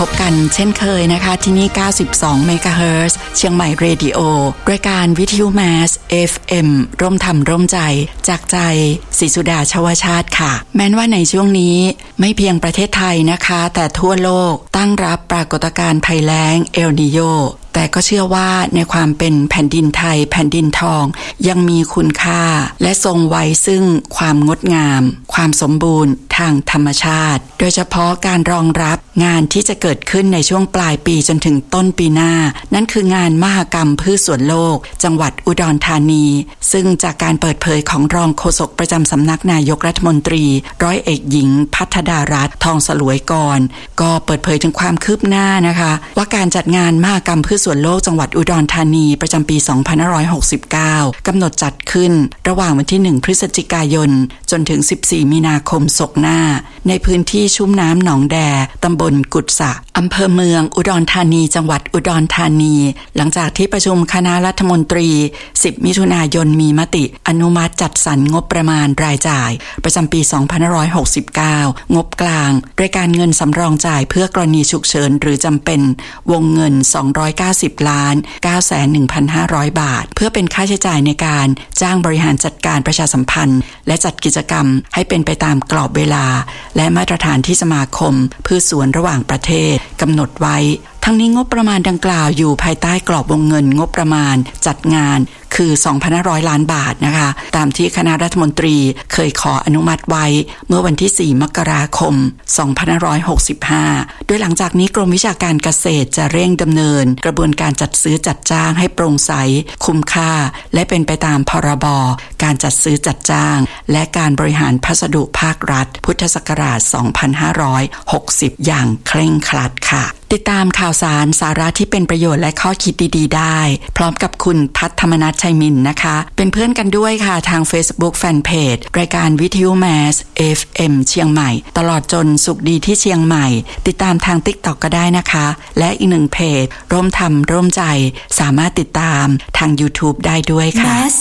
พบกันเช่นเคยนะคะที่นี่92 เมกะเฮิรตซ์เชียงใหม่เรดิโอรายการวิทยุแมส FM ร่วมทำร่วมใจจากใจศรีสุดาชวชาติค่ะแม้ว่าในช่วงนี้ไม่เพียงประเทศไทยนะคะแต่ทั่วโลกตั้งรับปรากฏการณ์ภัยแล้งเอลนีโญแต่ก็เชื่อว่าในความเป็นแผ่นดินไทยแผ่นดินทองยังมีคุณค่าและทรงไว้ซึ่งความงดงามความสมบูรณ์ทางธรรมชาติโดยเฉพาะการรองรับงานที่จะเกิดขึ้นในช่วงปลายปีจนถึงต้นปีหน้านั่นคืองานมหกรรมพืชสวนโลกจังหวัดอุดรธานีซึ่งจากการเปิดเผยของรองโฆษกประจำสำนักนายกรัฐมนตรีร้อยเอกหญิงภัทรดารัตน์ทองสลวยกรก็เปิดเผยถึงความคืบหน้านะคะว่าการจัดงานมหกรรมพืชสวนโลกจังหวัดอุดรธานีประจำปี 2569 กำหนดจัดขึ้นระหว่างวันที่ 1 พฤศจิกายนจนถึง 14 มีนาคมศกหน้าในพื้นที่ชุ่มน้ำหนองแดตำบลกุดสะอำเภอเมืองอุดรธานีจังหวัดอุดรธานีหลังจากที่ประชุมคณะรัฐมนตรี 10 มิถุนายนมีมติอนุมัติจัดสรรงบประมาณรายจ่ายประจำปี 2569 งบกลางรายการเงินสำรองจ่ายเพื่อกรณีฉุกเฉินหรือจำเป็นวงเงิน290,901,500 บาทเพื่อเป็นค่าใช้จ่ายในการจ้างบริหารจัดการประชาสัมพันธ์และจัดกิจกรรมให้เป็นไปตามกรอบเวลาและมาตรฐานที่สมาคมพืชสวนระหว่างประเทศกำหนดไว้ทั้งนี้งบประมาณดังกล่าวอยู่ภายใต้กรอบวงเงินงบประมาณจัดงานคือ 2,500 ล้านบาทนะคะตามที่คณะรัฐมนตรีเคยขออนุมัติไว้เมื่อวันที่ 4 มกราคม 2565 โดยหลังจากนี้กรมวิชาการเกษตรจะเร่งดำเนินกระบวนการจัดซื้อจัดจ้างให้โปร่งใสคุ้มค่าและเป็นไปตามพรบการจัดซื้อจัดจ้างและการบริหารพัสดุภาครัฐพุทธศักราช 2560 อย่างเคร่งครัดค่ะติดตามข่าวสารสาระที่เป็นประโยชน์และข้อคิดดีๆได้พร้อมกับคุณพัฒธรรมนัสชัยมินนะคะเป็นเพื่อนกันด้วยค่ะทาง Facebook Fanpage รายการวิทยุแมส FM เชียงใหม่ตลอดจนสุขดีที่เชียงใหม่ติดตามทาง TikTok ก็ได้นะคะและอีกหนึ่งเพจร่วมทำร่วมใจสามารถติดตามทาง YouTube ได้ด้วยค่ะ